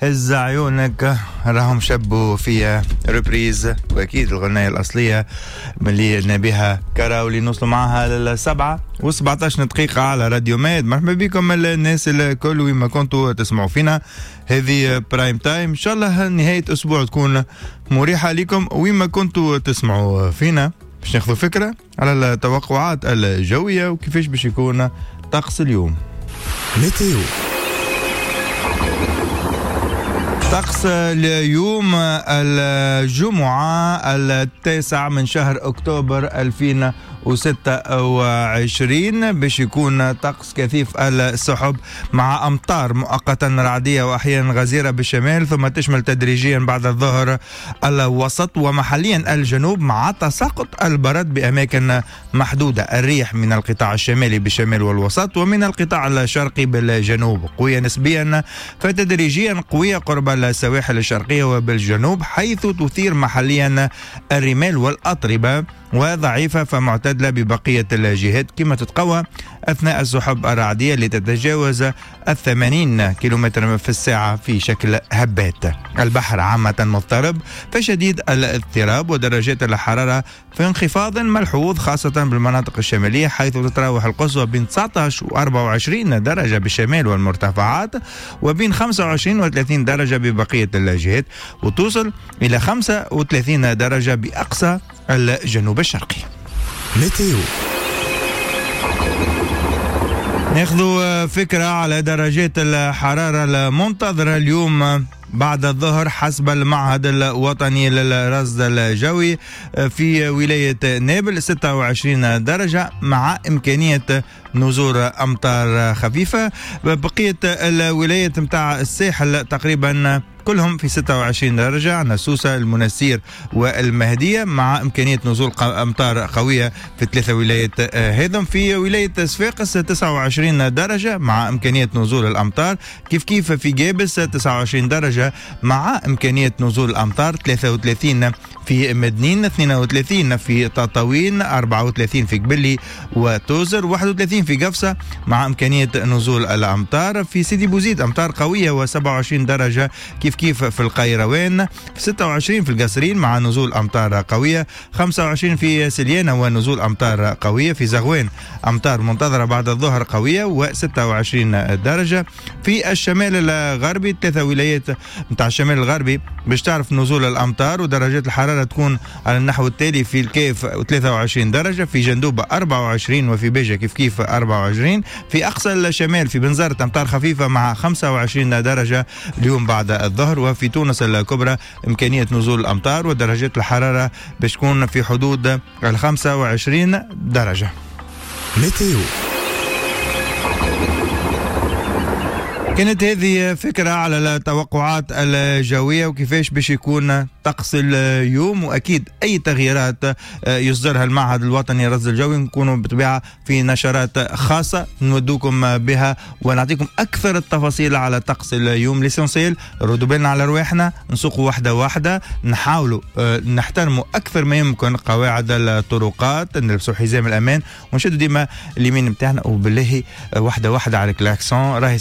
هز عيونك راهم شبوا فيها ريبريز، واكيد الغنايه الاصليه اللي لنا بها كراولي نوصلوا معها للسبعة و17 دقيقه على راديو ميد. مرحبا بكم الناس الكل وين ما كنتوا تسمعوا فينا. هذه برايم تايم، ان شاء الله نهايه اسبوع تكون مريحه لكم وين ما كنتوا تسمعوا فينا، باش ناخذوا فكره على التوقعات الجويه وكيفاش باش يكون طقس اليوم. ميتيو. طقس اليوم الجمعة 9 من شهر أكتوبر 2026 باش يكون طقس كثيف السحب مع أمطار مؤقتا رعدية وأحيانا غزيرة بالشمال، ثم تشمل تدريجيا بعد الظهر الوسط ومحليا الجنوب مع تساقط البرد بأماكن محدودة. الريح من القطاع الشمالي بالشمال والوسط ومن القطاع الشرقي بالجنوب قوية نسبيا، فتدريجيا قوية قرب السواحل الشرقية وبالجنوب، حيث تثير محليا الرمال والأطربة، وضعيفة فمعتدلة ببقية الجهات، كما تتقوى أثناء السحب الرعدية اللي تتجاوز 80 كيلومتر في الساعة في شكل هبات. البحر عامة مضطرب فشديد الاضطراب، ودرجات الحرارة في انخفاض ملحوظ خاصة بالمناطق الشمالية، حيث تتراوح القصوى بين 19 و24 درجة بالشمال والمرتفعات، وبين 25 و30 درجة ببقية الجهات، وتوصل إلى 35 درجة بأقصى الجنوب الشرقي. ميتيو. ناخذوا فكرة على درجات الحرارة المنتظرة اليوم بعد الظهر حسب المعهد الوطني للرصد الجوي. في ولاية نابل 26 درجة مع إمكانية نزول أمطار خفيفة. بقية الولايات متاع الساحل تقريبا كلهم في 26 درجة، عندنا سوسة المنسير والمهدية مع إمكانية نزول أمطار قوية في 3 ولايات هذم. في ولاية صفاقس 29 درجة مع إمكانية نزول الأمطار، كيف في جابس 29 درجة مع إمكانية نزول الأمطار، 33 في مدنين، 32 في تطاوين، 34 في قبلي وتوزر، 31 في قفصة مع إمكانية نزول الأمطار. في سيدي بوزيد أمطار قوية و27 درجة كيف في القيروان، 26 في القصرين مع نزول أمطار قوية، 25 في سليانة ونزول أمطار قوية. في زغوان أمطار منتظرة بعد الظهر قوية و26 درجة. في الشمال الغربي 3 ولايات متاع الشمال الغربي باش تعرف نزول الأمطار، ودرجات الحرارة تكون على النحو التالي: في الكيف 23 درجة، في جندوبة 24، وفي بيجة كيف 24. في أقصى الشمال في بنزرت أمطار خفيفة مع 25 درجة اليوم بعد الظهر. وفي تونس الكبرى إمكانية نزول الأمطار، ودرجات الحرارة باش تكون في حدود 25 درجة. ميتيو. كانت هذه فكرة على التوقعات الجوية وكيفاش باش يكون طقس اليوم، وأكيد أي تغييرات يصدرها المعهد الوطني للرصد الجوي نكونوا بطبيعة في نشرات خاصة نودوكم بها ونعطيكم أكثر التفاصيل على طقس اليوم. ليسونسيل ردوا بالنا على رواحنا، نسوقوا واحدة، نحاولوا نحترموا أكثر ما يمكن قواعد الطرقات، نلبسوا حزام الأمان ونشدوا ديما اليمين بتاعنا، وبالله واحدة على الكلاكسون. راهي